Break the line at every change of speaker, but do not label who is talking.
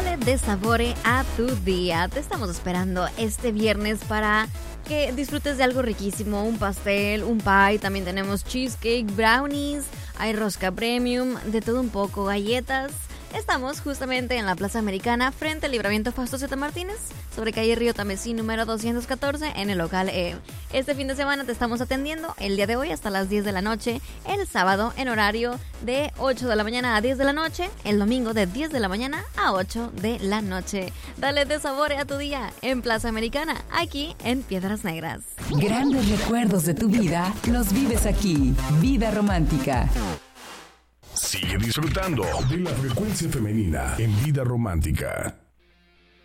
Dale de sabore a tu día. Te estamos esperando este viernes para que disfrutes de algo riquísimo, un pastel, un pie, también tenemos cheesecake, brownies, hay rosca premium, de todo un poco, galletas. Estamos justamente en la Plaza Americana, frente al Libramiento Fausto Z. Martínez, sobre calle Río Tamesí, número 214, en el local E. Este fin de semana te estamos atendiendo el día de hoy hasta las 10 de la noche, el sábado en horario de 8 de la mañana a 10 de la noche, el domingo de 10 de la mañana a 8 de la noche. Dale de sabor a tu día en Plaza Americana, aquí en Piedras Negras.
Grandes recuerdos de tu vida los vives aquí. Vida Romántica.
Sigue disfrutando de la frecuencia femenina en Vida Romántica.